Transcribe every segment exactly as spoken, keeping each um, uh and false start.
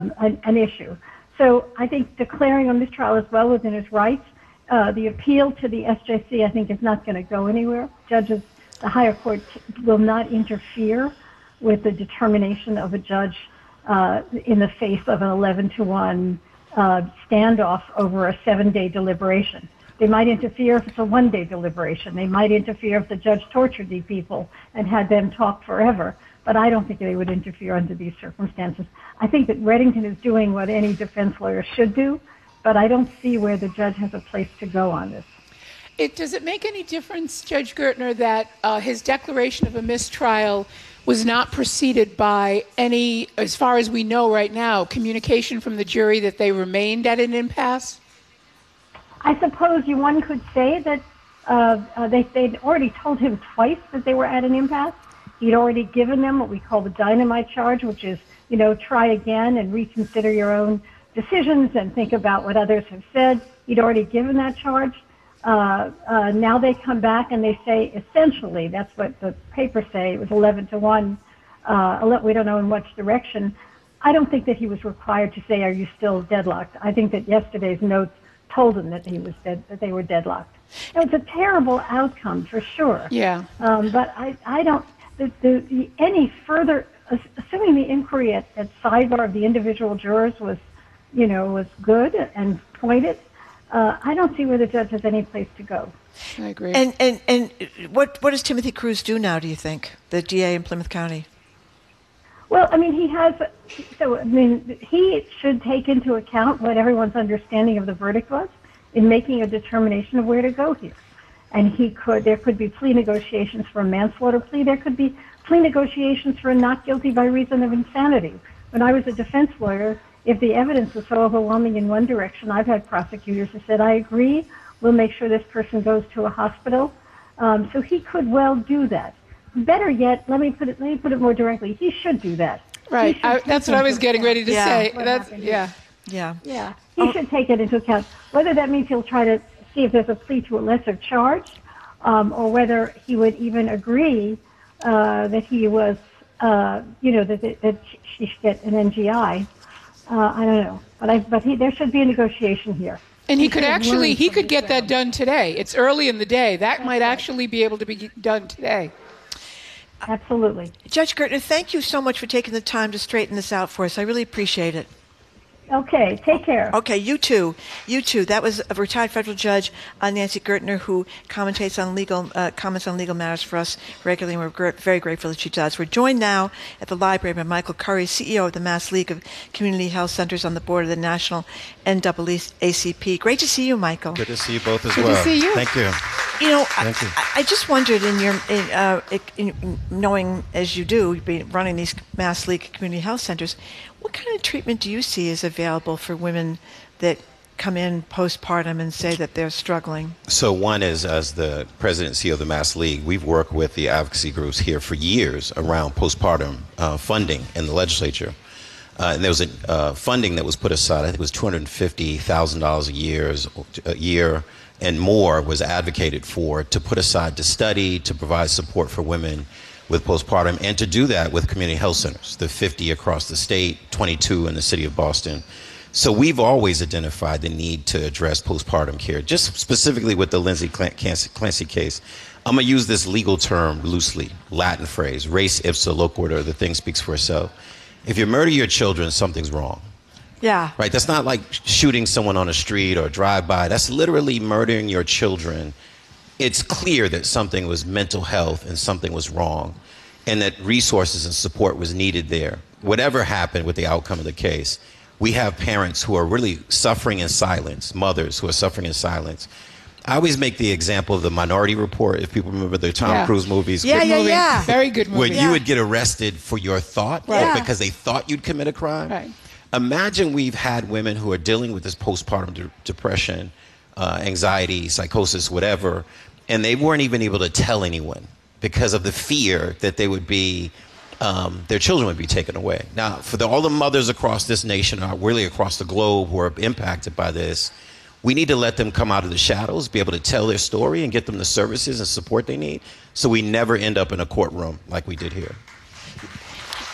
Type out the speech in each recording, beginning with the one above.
an, an issue. So I think declaring a mistrial is well within his rights. Uh, the appeal to the S J C, I think, is not going to go anywhere. Judges, the higher court will not interfere with the determination of a judge uh, in the face of an eleven to one uh, standoff over a seven-day deliberation. They might interfere if it's a one-day deliberation. They might interfere if the judge tortured these people and had them talk forever. But I don't think they would interfere under these circumstances. I think that Reddington is doing what any defense lawyer should do, but I don't see where the judge has a place to go on this. It, does it make any difference, Judge Gertner, that uh, his declaration of a mistrial was not preceded by any, as far as we know right now, communication from the jury that they remained at an impasse? I suppose you one could say that uh, uh, they, they'd already told him twice that they were at an impasse. He'd already given them what we call the dynamite charge, which is, you know, try again and reconsider your own decisions and think about what others have said. He'd already given that charge. Uh, uh, now they come back and they say, essentially, that's what the papers say, it was eleven to one. Uh, we don't know in which direction. I don't think that he was required to say, are you still deadlocked? I think that yesterday's notes told him that he was dead, that they were deadlocked. It was a terrible outcome for sure. Yeah. Um, but I, I don't, the, the, the, any further, assuming the inquiry at, at sidebar of the individual jurors was, you know, was good and pointed, uh, I don't see where the judge has any place to go. I agree. And and and what what does Timothy Cruz do now, do you think, the D A in Plymouth County? Well, I mean, he has, so, I mean, he should take into account what everyone's understanding of the verdict was in making a determination of where to go here. And he could, there could be plea negotiations for a manslaughter plea. There could be plea negotiations for a not guilty by reason of insanity. When I was a defense lawyer, if the evidence was so overwhelming in one direction, I've had prosecutors who said, I agree, we'll make sure this person goes to a hospital. Um, so he could well do that. Better yet, let me put it. Let me put it more directly. He should do that. Right. I, that's what I was getting ready to yeah. say. That's yeah. Yeah. Yeah. He oh. should take it into account. Whether that means he'll try to see if there's a plea to a lesser charge, um, or whether he would even agree uh, that he was, uh, you know, that, that she should get an N G I. Uh, I don't know, but I, but he, there should be a negotiation here. And he, he could actually, he could get that done today. It's early in the day. That That's might right. actually be able to be done today. Absolutely. Judge Gertner, thank you so much for taking the time to straighten this out for us. I really appreciate it. Okay, take care. Okay, you too. You too. That was a retired federal judge, uh, Nancy Gertner, who commentates on legal, uh, comments on legal matters for us regularly, and we're gr- very grateful that she does. We're joined now at the library by Michael Curry, C E O of the Mass League of Community Health Centers, on the board of the National N double A C P. Great to see you, Michael. Good to see you both as Good well. Good to see you. Thank you. You know, Thank I, you. I just wondered, in your, in, uh, in, knowing as you do, you've been running these Mass League Community Health Centers, what kind of treatment do you see is available for women that come in postpartum and say that they're struggling? So one is, as the president and C E O of the Mass League, we've worked with the advocacy groups here for years around postpartum uh, funding in the legislature. Uh, and there was a uh, funding that was put aside. I think it was two hundred fifty thousand dollars a year, a year and more was advocated for to put aside to study, to provide support for women with postpartum, and to do that with community health centers, the fifty across the state, twenty-two in the city of Boston. So we've always identified the need to address postpartum care, just specifically with the Lindsay Clancy case. I'm going to use this legal term loosely, Latin phrase, res ipsa loquitur, the thing speaks for itself. If you murder your children, something's wrong. Yeah. Right? That's not like shooting someone on a street or drive-by. That's literally murdering your children. It's clear that something was mental health and something was wrong, and that resources and support was needed there. Whatever happened with the outcome of the case, we have parents who are really suffering in silence, mothers who are suffering in silence. I always make the example of the Minority Report, if people remember the Tom yeah. Cruise movies. Yeah, good yeah, movie, yeah. Very good movie. Where yeah. you would get arrested for your thought right. yeah. because they thought you'd commit a crime. Right. Imagine we've had women who are dealing with this postpartum de- depression, uh, anxiety, psychosis, whatever, and they weren't even able to tell anyone because of the fear that they would be, um, their children would be taken away. Now, for the, all the mothers across this nation, or really across the globe, who are impacted by this, we need to let them come out of the shadows, be able to tell their story, and get them the services and support they need, so we never end up in a courtroom like we did here.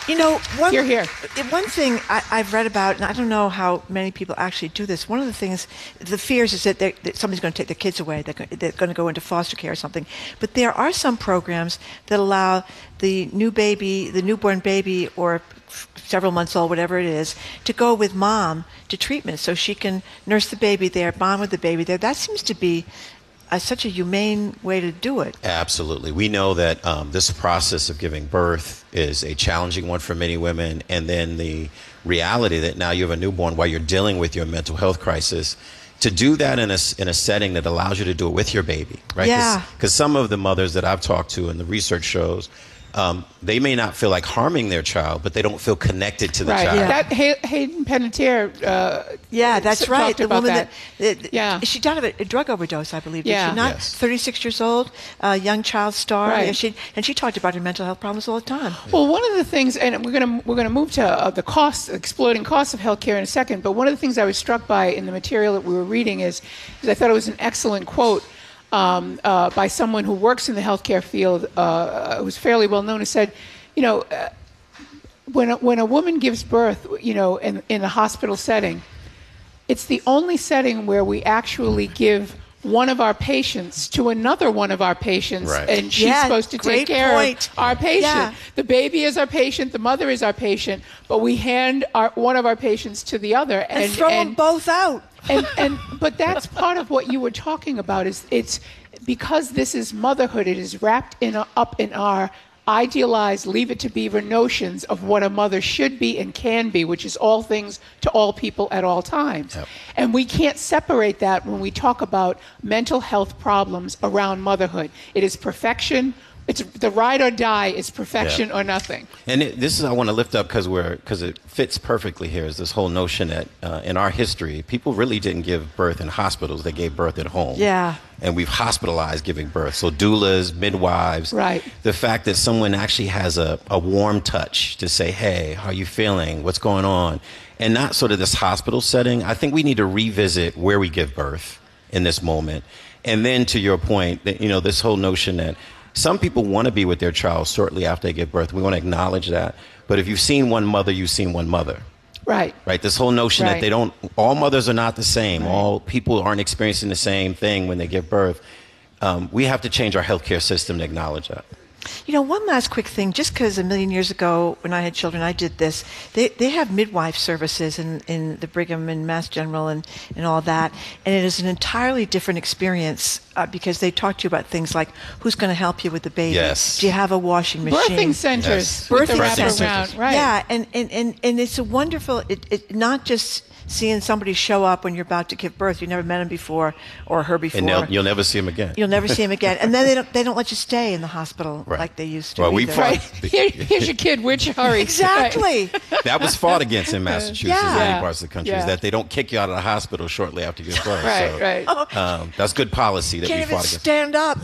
You know, one, You're here. One thing I, I've read about, and I don't know how many people actually do this, one of the things, the fears is that, that somebody's going to take their kids away, they're, they're going to go into foster care or something. But there are some programs that allow the new baby, the newborn baby, or several months old, whatever it is, to go with mom to treatment so she can nurse the baby there, bond with the baby there. That seems to be Uh, such a humane way to do it. Absolutely. We know that um, this process of giving birth is a challenging one for many women. And then the reality that now you have a newborn while you're dealing with your mental health crisis, to do that in a, in a setting that allows you to do it with your baby, right? Yeah. Because some of the mothers that I've talked to, and the research shows, Um, they may not feel like harming their child, but they don't feel connected to the Right. child. Yeah. That Hay- Hayden Panettiere. Uh, yeah, that's s- right. talked The about woman that. that, that Yeah. she died of a, a drug overdose, I believe. Did Yeah. she not? Yes. thirty-six years old, a young child star. Right. Yeah, she, and she talked about her mental health problems all the time. Well, one of the things, and we're going to we're going to move to uh, the costs, exploding costs of healthcare in a second. But one of the things I was struck by in the material that we were reading is, is I thought it was an excellent quote um, uh, by someone who works in the healthcare field, uh, who's fairly well known, who said, you know, uh, when a, when a woman gives birth, you know, in in a hospital setting, it's the only setting where we actually give one of our patients to another one of our patients, Right. and she's Yeah, supposed to great take care point. of our patient. Yeah. The baby is our patient, the mother is our patient, but we hand our, one of our patients to the other, And, and, throw them and- both out. and, and but that's part of what you were talking about. Is it's because this is motherhood. It is wrapped in a, up in our idealized, leave it to beaver notions of what a mother should be and can be, which is all things to all people at all times. Yep. And we can't separate that when we talk about mental health problems around motherhood. It is perfection. It's the ride or die is perfection Yeah. or nothing. And it, this is I want to lift up because we're because it fits perfectly here. Is this whole notion that uh, in our history, people really didn't give birth in hospitals; they gave birth at home. Yeah. And we've hospitalized giving birth. So doulas, midwives. Right. The fact that someone actually has a, a warm touch to say, "Hey, how are you feeling? What's going on?" And not sort of this hospital setting. I think we need to revisit where we give birth in this moment. And then to your point, that you know this whole notion that some people want to be with their child shortly after they give birth. We want to acknowledge that. But if you've seen one mother, you've seen one mother. Right. Right? This whole notion Right. that they don't, all mothers are not the same. Right. All people aren't experiencing the same thing when they give birth. Um, we have to change our healthcare system to acknowledge that. You know, one last quick thing, just because a million years ago when I had children, I did this. They they have midwife services in, in the Brigham and Mass General and, and all that. And it is an entirely different experience uh, because they talk to you about things like who's going to help you with the baby. Yes. Do you have a washing machine? Birthing centers. Yes. With the Birthing wraparound, centers. Right. Yeah, and, and, and, and it's a wonderful, it, it not just seeing somebody show up when you're about to give birth. You never met him before or her before. And they'll- you'll never see them again. You'll never see him again. And then they don't, they don't let you stay in the hospital Right. like they used to. Well, we either. fought- Right. Here, here's your kid. Where'd you hurry? Exactly. That was fought against in Massachusetts Yeah. and many Yeah. parts of the country, Yeah. is that they don't kick you out of the hospital shortly after you give birth. Right, so, right. Um, that's good policy that Can't we even fought against. stand up.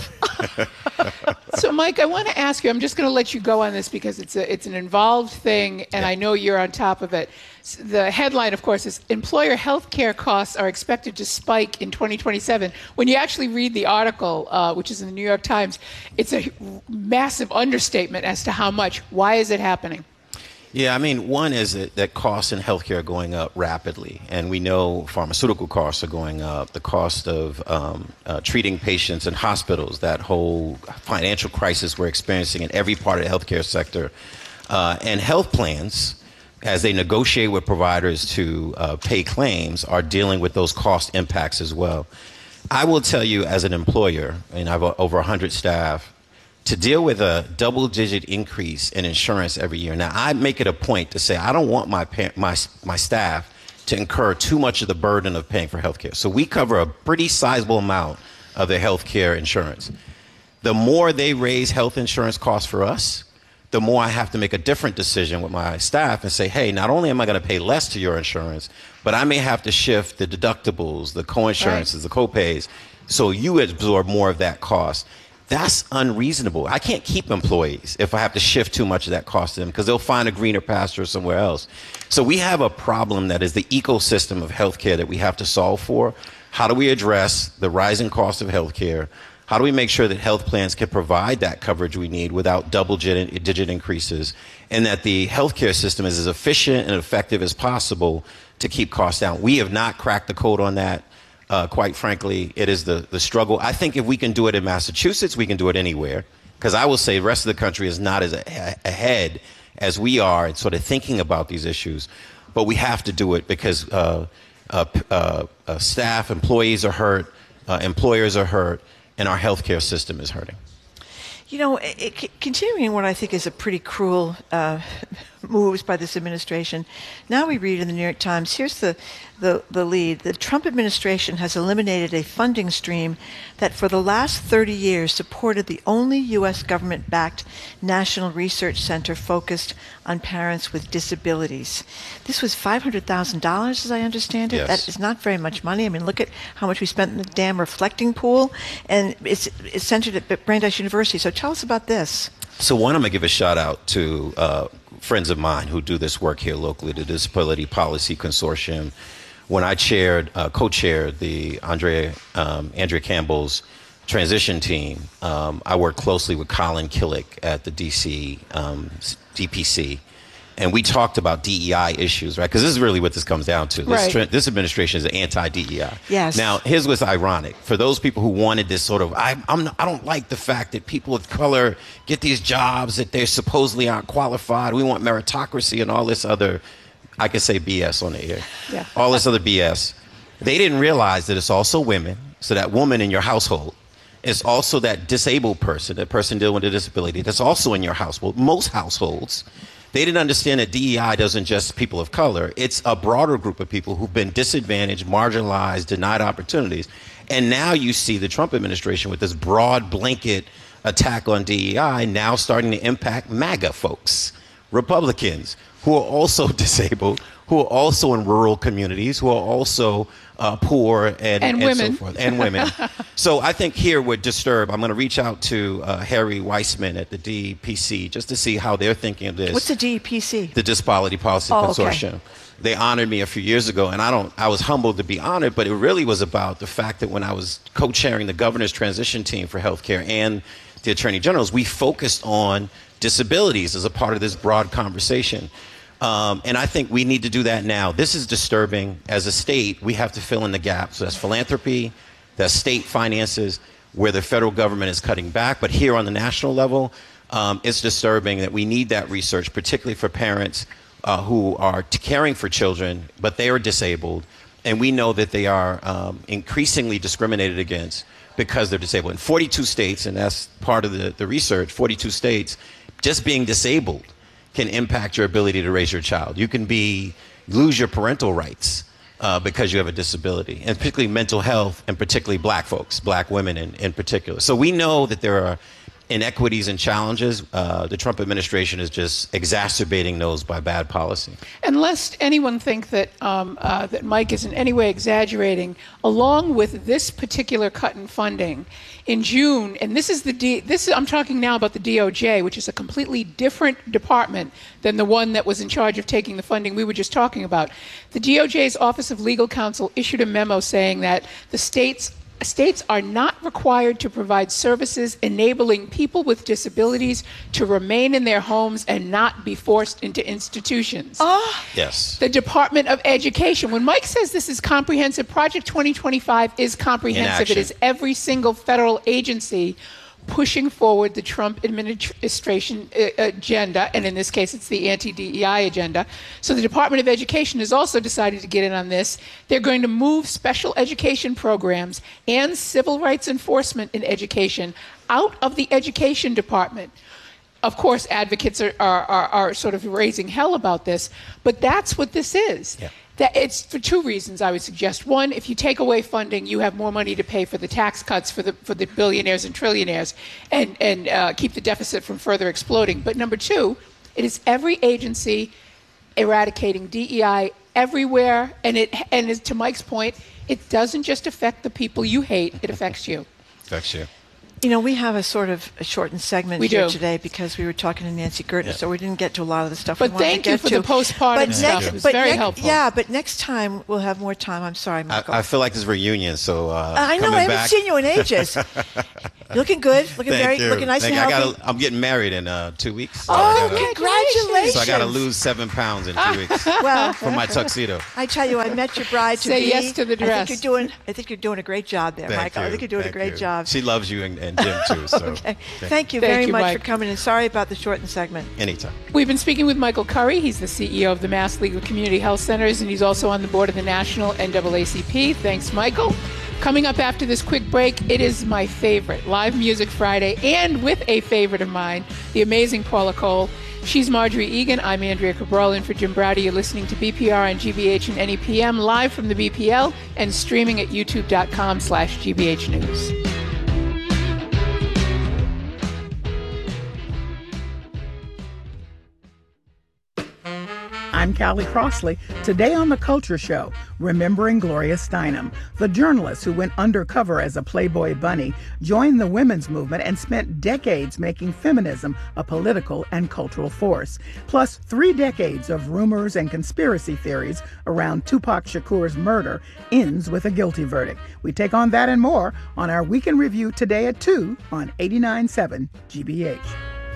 So, Mike, I want to ask you. I'm just going to let you go on this because it's a it's an involved thing, and Yeah. I know you're on top of it. S- The headline, of course, is employer health care costs are expected to spike in twenty twenty-seven. When you actually read the article, uh, which is in the New York Times, it's a massive understatement as to how much. Why is it happening? Yeah, I mean, one is that, that costs in healthcare are going up rapidly, and we know pharmaceutical costs are going up. The cost of um, uh, treating patients in hospitals, that whole financial crisis we're experiencing in every part of the healthcare sector, uh, and health plans, as they negotiate with providers to uh, pay claims, are dealing with those cost impacts as well. I will tell you, as an employer, and I've uh, over one hundred staff, to deal with a double-digit increase in insurance every year. Now, I make it a point to say I don't want my pa- my my staff to incur too much of the burden of paying for healthcare. So we cover a pretty sizable amount of their healthcare insurance. The more they raise health insurance costs for us, the more I have to make a different decision with my staff and say, hey, not only am I going to pay less to your insurance, but I may have to shift the deductibles, the co-insurances, the co-pays, so you absorb more of that cost. That's unreasonable. I can't keep employees if I have to shift too much of that cost to them because they'll find a greener pasture somewhere else. So we have a problem that is the ecosystem of healthcare that we have to solve for. How do we address the rising cost of healthcare? How How do we make sure that health plans can provide that coverage we need without double-digit increases, and that the healthcare system is as efficient and effective as possible to keep costs down? We have not cracked the code on that. Uh, quite frankly, it is the, the struggle. I think if we can do it in Massachusetts, we can do it anywhere. Because I will say the rest of the country is not as a- ahead as we are in sort of thinking about these issues. But we have to do it because uh, uh, uh, uh, staff, employees are hurt, uh, employers are hurt, and our healthcare system is hurting. You know, it, it, continuing what I think is a pretty cruel uh, moves by this administration, now we read in the New York Times, here's the, the, the lead. The Trump administration has eliminated a funding stream that for the last thirty years supported the only U S government-backed national research center focused on parents with disabilities. This was five hundred thousand dollars, as I understand it. Yes. That is not very much money. I mean, look at how much we spent in the damn reflecting pool, and it's, it's centered at Brandeis University. So tell us about this. So one, I'm going to give a shout out to uh, friends of mine who do this work here locally, the Disability Policy Consortium. When I chaired, uh, co-chaired the Andrea, um, Andrea Campbell's transition team, um, I worked closely with Colin Killick at the D C um, D P C. And we talked about D E I issues, right? Because this is really what this comes down to. This, Right. tra- this administration is anti-D E I. Yes. Now, here's what's ironic. For those people who wanted this sort of, I, I'm, I don't like the fact that people of color get these jobs that they supposedly aren't qualified. We want meritocracy and all this other, I could say B S on the air. Yeah. All this other B S. They didn't realize that it's also women. So that woman in your household is also that disabled person, that person dealing with a disability that's also in your household. Most households. They didn't understand that D E I doesn't just people of color. It's a broader group of people who've been disadvantaged, marginalized, denied opportunities. And now you see the Trump administration with this broad blanket attack on D E I now starting to impact MAGA folks, Republicans, who are also disabled, who are also in rural communities, who are also uh, poor and, And and women. so forth, and women. So I think here with Disturb, I'm going to reach out to uh, Harry Weissman at the D E P C just to see how they're thinking of this. What's the D E P C? The Disability Policy Oh, okay. Consortium. They honored me a few years ago, and I don't. I was humbled to be honored, but it really was about the fact that when I was co-chairing the governor's transition team for healthcare and the attorney generals, we focused on disabilities as a part of this broad conversation. Um, and I think we need to do that now. This is disturbing. As a state, we have to fill in the gaps. So that's philanthropy, that's state finances, where the federal government is cutting back. But here on the national level, um, it's disturbing that we need that research, particularly for parents uh, who are t- caring for children, but they are disabled. And we know that they are um, increasingly discriminated against because they're disabled. In forty-two states, and that's part of the, the research, forty-two states, just being disabled can impact your ability to raise your child. You can be lose your parental rights uh, because you have a disability, and particularly mental health, and particularly black folks, black women in, in particular. So we know that there are inequities and challenges. Uh, the Trump administration is just exacerbating those by bad policy. And lest anyone think that um, uh, that Mike is in any way exaggerating, along with this particular cut in funding, in June, and this is the D, this is, I'm talking now about the D O J, which is a completely different department than the one that was in charge of taking the funding we were just talking about. The D O J's Office of Legal Counsel issued a memo saying that the states States are not required to provide services enabling people with disabilities to remain in their homes and not be forced into institutions. Oh, Yes. The Department of Education. When Mike says this is comprehensive, Project twenty twenty-five is comprehensive. It action. is every single federal agency pushing forward the Trump administration uh, agenda, and in this case, it's the anti-D E I agenda. So the Department of Education has also decided to get in on this. They're going to move special education programs and civil rights enforcement in education out of the Education Department. Of course, advocates are, are, are, are sort of raising hell about this, but that's what this is. Yeah. That it's for two reasons, I would suggest. One, if you take away funding, you have more money to pay for the tax cuts for the for the billionaires and trillionaires, and and uh, keep the deficit from further exploding. But number two, it is every agency eradicating D E I everywhere, and it and is, to Mike's point, it doesn't just affect the people you hate; it affects you. Affects you. you know, we have a sort of a shortened segment We here do. today because we were talking to Nancy Gertner, Yeah. so we didn't get to a lot of the stuff But we wanted thank to you get for to. the postpartum But stuff. next- It was but very next- helpful. Yeah, but next time we'll have more time. I'm sorry, I, Michael. I feel like it's reunion, so uh, I know, I coming haven't back, seen you in ages. Looking good. Looking Thank very, you. looking nice Thank and you. I healthy. gotta, I'm getting married in uh, two weeks. So Oh, I gotta, congratulations! So I got to lose seven pounds in two weeks Well, for my tuxedo. I tell you, I met your bride to Say be. yes to the I dress. think you're doing. I think you're doing a great job there, Thank Michael. you. I think you're doing Thank a great you. job. She loves you and, and Jim too. So Okay. thank, Thank you Thank very you, much Mike. for coming, and sorry about the shortened segment. Anytime. We've been speaking with Michael Curry. He's the C E O of the Mass League of Community Health Centers, and he's also on the board of the National N double A C P. Thanks, Michael. Coming up after this quick break, it is my favorite, Live Music Friday, and with a favorite of mine, the amazing Paula Cole. She's Marjorie Egan. I'm Andrea Cabral, in for Jim Browdy. You're listening to B P R on G B H and N E P M, live from the B P L and streaming at youtube.com slash GBH News. I'm Callie Crossley. Today on The Culture Show, remembering Gloria Steinem, the journalist who went undercover as a Playboy bunny, joined the women's movement, and spent decades making feminism a political and cultural force. Plus, three decades of rumors and conspiracy theories around Tupac Shakur's murder ends with a guilty verdict. We take on that and more on our Week in Review today at two on eighty-nine point seven G B H.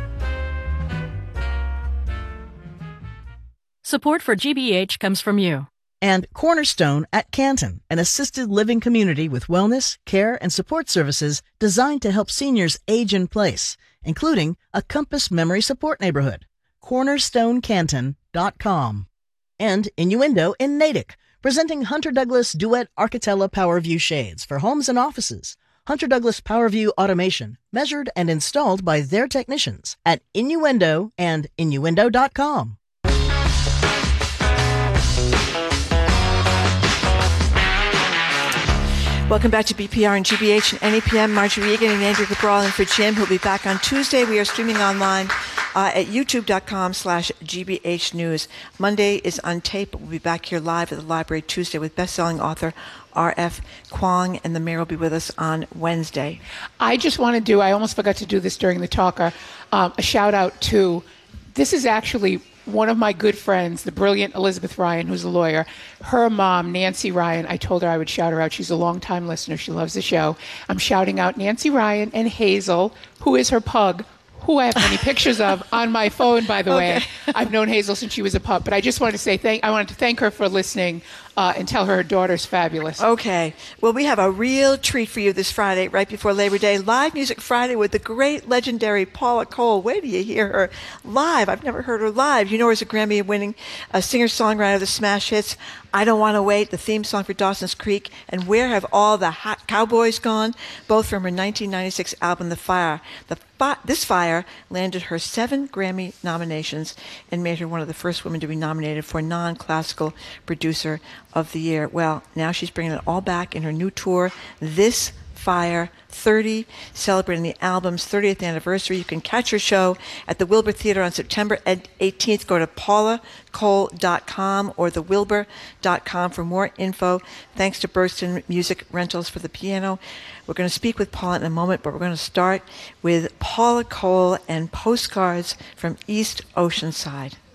Support for G B H comes from you. And Cornerstone at Canton, an assisted living community with wellness, care, and support services designed to help seniors age in place, including a Compass Memory Support Neighborhood. cornerstone canton dot com. And Innuendo in Natick, presenting Hunter Douglas Duet Architella PowerView shades for homes and offices. Hunter Douglas PowerView automation, measured and installed by their technicians at Innuendo and innuendo dot com. Welcome back to B P R and G B H and N E P M. Marjorie Egan and Andrew Cabral in for Jim, who'll be back on Tuesday. We are streaming online uh, at youtube.com slash GBH News. Monday is on tape, but we'll be back here live at the library Tuesday with best-selling author R F Kuang, and the mayor will be with us on Wednesday. I just want to do, I almost forgot to do this during the talker, um, a shout out to, this is actually one of my good friends, the brilliant Elizabeth Ryan, who's a lawyer. Her mom, Nancy Ryan, I told her I would shout her out. She's a longtime listener. She loves the show. I'm shouting out Nancy Ryan and Hazel, who is her pug, who I have many pictures of on my phone, by the Okay. way. I've known Hazel since she was a pup. But I just wanted to say thank, I wanted to thank her for listening uh, and tell her her daughter's fabulous. Okay. Well, we have a real treat for you this Friday, right before Labor Day. Live Music Friday with the great, legendary Paula Cole. Wait till you hear her live. I've never heard her live. You know her as a Grammy-winning uh, singer-songwriter of the smash hits I Don't Want to Wait, the theme song for Dawson's Creek, and Where Have All the Hot Cowboys Gone, both from her nineteen ninety-six album, The Fire. The fi- This Fire landed her seven Grammy nominations and made her one of the first women to be nominated for Non-Classical Producer of the Year. Well, now she's bringing it all back in her new tour, This Fire thirty, celebrating the album's thirtieth anniversary. You can catch her show at the Wilbur Theater on September eighteenth. Go to paula cole dot com or the wilbur dot com for more info. Thanks to Burston Music Rentals for the piano. We're going to speak with Paula in a moment, but we're going to start with Paula Cole and Postcards from East Oceanside.